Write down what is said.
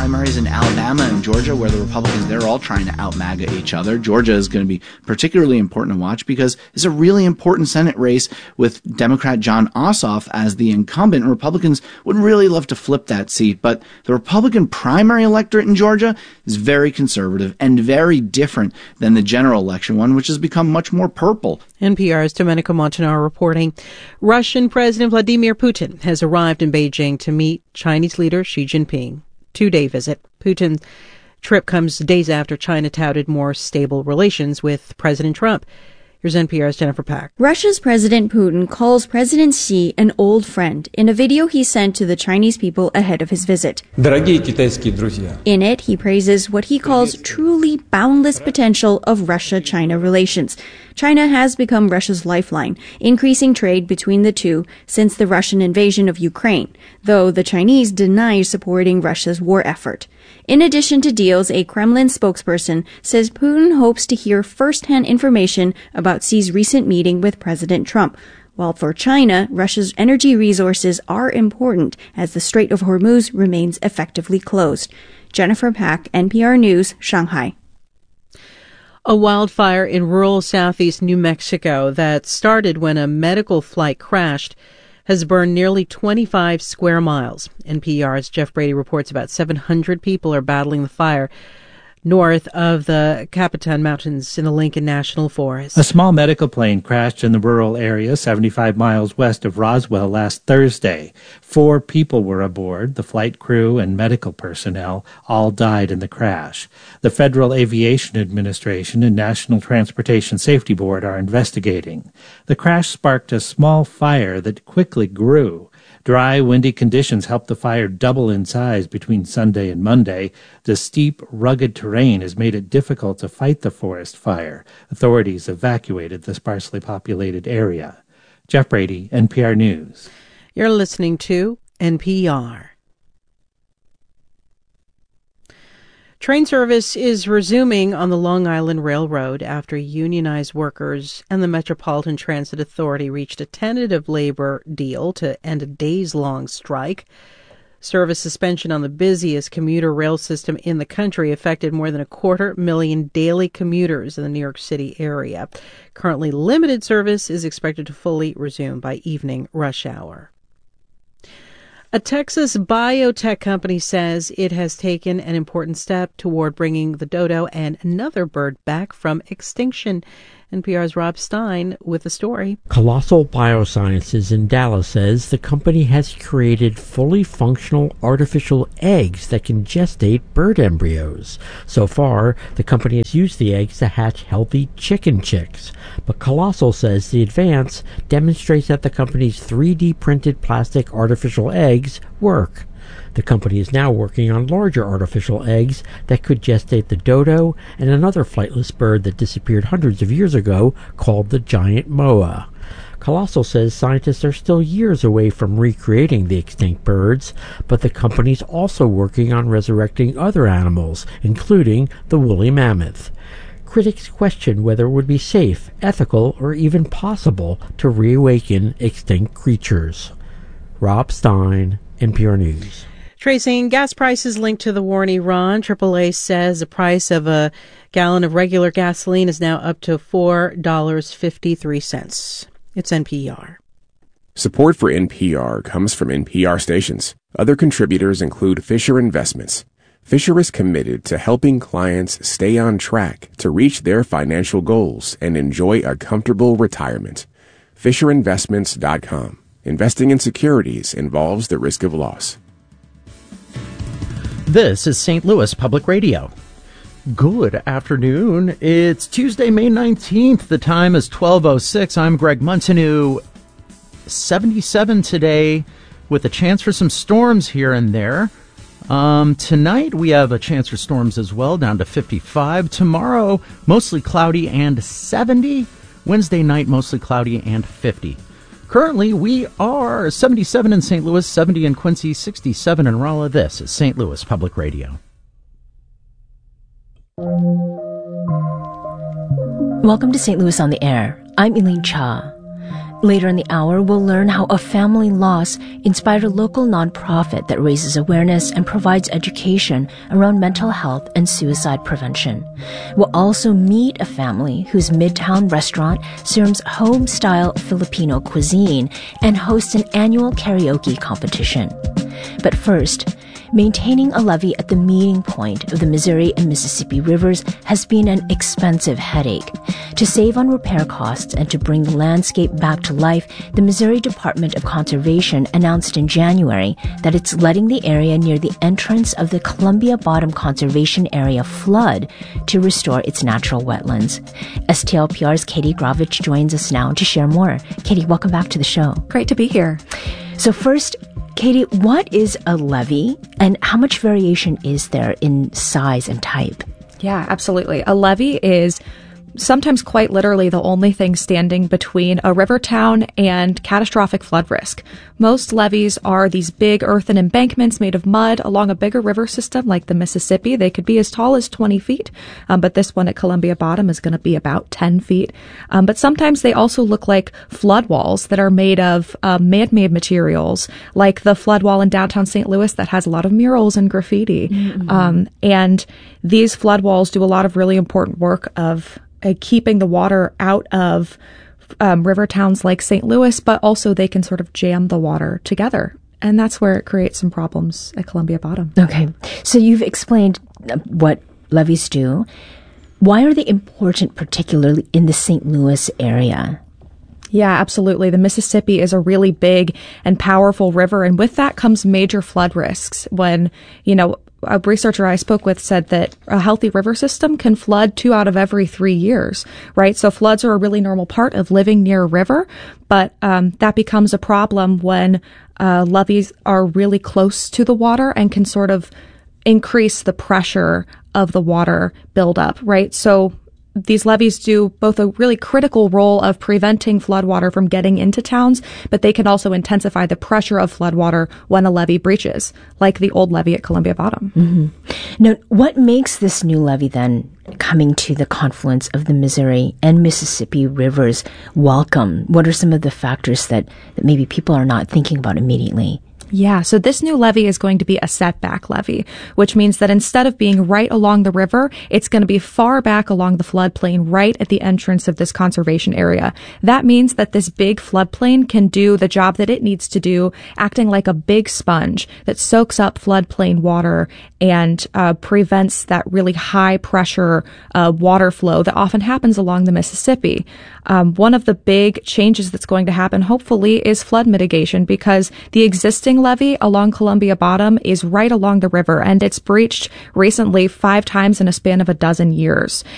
primaries in Alabama and Georgia, where the Republicans, they're all trying to out-MAGA each other. Georgia is going to be particularly important to watch because it's a really important Senate race with Democrat Jon Ossoff as the incumbent. Republicans would really love to flip that seat, but the Republican primary electorate in Georgia is very conservative and very different than the general election one, which has become much more purple. NPR's Domenico Montanaro reporting. Russian President Vladimir Putin has arrived in Beijing to meet Chinese leader Xi Jinping. Two-day visit. Putin's trip comes days after China touted more stable relations with President Trump. Here's NPR's Jennifer Pack. Russia's President Putin calls President Xi an old friend in a video he sent to the Chinese people ahead of his visit. Дорогие китайские друзья. In it, he praises what he calls truly boundless potential of Russia-China relations. China has become Russia's lifeline, increasing trade between the two since the Russian invasion of Ukraine, though the Chinese deny supporting Russia's war effort. In addition to deals, a Kremlin spokesperson says Putin hopes to hear first-hand information about Xi's recent meeting with President Trump. While for China, Russia's energy resources are important as the Strait of Hormuz remains effectively closed. Jennifer Pack, NPR News, Shanghai. A wildfire in rural southeast New Mexico that started when a medical flight crashed has burned nearly 25 square miles. NPR's Jeff Brady reports about 700 people are battling the fire north of the Capitan Mountains in the Lincoln National Forest. A small medical plane crashed in the rural area 75 miles west of Roswell last Thursday. 4 people were aboard. The flight crew and medical personnel all died in the crash. The Federal Aviation Administration and National Transportation Safety Board are investigating. The crash sparked a small fire that quickly grew. Dry, windy conditions helped the fire double in size between Sunday and Monday. The steep, rugged terrain has made it difficult to fight the forest fire. Authorities evacuated the sparsely populated area. Jeff Brady, NPR News. You're listening to NPR. Train service is resuming on the Long Island Railroad after unionized workers and the Metropolitan Transit Authority reached a tentative labor deal to end a days-long strike. Service suspension on the busiest commuter rail system in the country affected more than 250,000 daily commuters in the New York City area. Currently, limited service is expected to fully resume by evening rush hour. A Texas biotech company says it has taken an important step toward bringing the dodo and another bird back from extinction. NPR's Rob Stein with the story. Colossal Biosciences in Dallas says the company has created fully functional artificial eggs that can gestate bird embryos. So far, the company has used the eggs to hatch healthy chicken chicks. But Colossal says the advance demonstrates that the company's 3D printed plastic artificial eggs work. The company is now working on larger artificial eggs that could gestate the dodo and another flightless bird that disappeared hundreds of years ago called the giant moa. Colossal says scientists are still years away from recreating the extinct birds, but the company's also working on resurrecting other animals, including the woolly mammoth. Critics question whether it would be safe, ethical, or even possible to reawaken extinct creatures. Rob Stein, NPR News. Tracing gas prices linked to the war in Iran, AAA says the price of a gallon of regular gasoline is now up to $4.53. It's NPR. Support for NPR comes from NPR stations. Other contributors include Fisher Investments. Fisher is committed to helping clients stay on track to reach their financial goals and enjoy a comfortable retirement. FisherInvestments.com. Investing in securities involves the risk of loss. This is St. Louis Public Radio. Good afternoon. It's Tuesday, May 19th. The time is 12:06. I'm Greg Montanew. 77 today with a chance for some storms here and there. Tonight we have a chance for storms as well, down to 55. Tomorrow, mostly cloudy and 70. Wednesday night, mostly cloudy and 50. Currently, we are 77 in St. Louis, 70 in Quincy, 67 in Rolla. This is St. Louis Public Radio. Welcome to St. Louis on the Air. I'm Elaine Cha. Later in the hour, we'll learn how a family loss inspired a local nonprofit that raises awareness and provides education around mental health and suicide prevention. We'll also meet a family whose Midtown restaurant serves home-style Filipino cuisine and hosts an annual karaoke competition. But first, maintaining a levee at the meeting point of the Missouri and Mississippi rivers has been an expensive headache. To save on repair costs and to bring the landscape back to life, the Missouri Department of Conservation announced in January that it's letting the area near the entrance of the Columbia Bottom Conservation Area flood to restore its natural wetlands. STLPR's Katie Gravich joins us now to share more. Katie, welcome back to the show. Great to be here. So first, Katie, what is a levee and how much variation is there in size and type? Yeah, absolutely. A levee is sometimes quite literally the only thing standing between a river town and catastrophic flood risk. Most levees are these big earthen embankments made of mud along a bigger river system like the Mississippi. They could be as tall as 20 feet, but this one at Columbia Bottom is going to be about 10 feet. But sometimes they also look like flood walls that are made of man-made materials, like the flood wall in downtown St. Louis that has a lot of murals and graffiti. Mm-hmm. And these flood walls do a lot of really important work of keeping the water out of river towns like St. Louis, but also they can sort of jam the water together. And that's where it creates some problems at Columbia Bottom. Okay. So you've explained what levees do. Why are they important, particularly in the St. Louis area? Yeah, absolutely. The Mississippi is a really big and powerful river, and with that comes major flood risks. When, a researcher I spoke with said that a healthy river system can flood 2 out of every 3 years, right? So floods are a really normal part of living near a river, but that becomes a problem when levees are really close to the water and can sort of increase the pressure of the water buildup, right? So these levees do both a really critical role of preventing floodwater from getting into towns, but they can also intensify the pressure of floodwater when a levee breaches, like the old levee at Columbia Bottom. Mm-hmm. Now, what makes this new levee then coming to the confluence of the Missouri and Mississippi rivers welcome? What are some of the factors that maybe people are not thinking about immediately? Yeah, so this new levee is going to be a setback levee, which means that instead of being right along the river, it's going to be far back along the floodplain right at the entrance of this conservation area. That means that this big floodplain can do the job that it needs to do, acting like a big sponge that soaks up floodplain water and prevents that really high pressure water flow that often happens along the Mississippi. One of the big changes that's going to happen, hopefully, is flood mitigation, because the existing levee along Columbia Bottom is right along the river, and it's breached recently 5 times in a span of a dozen years.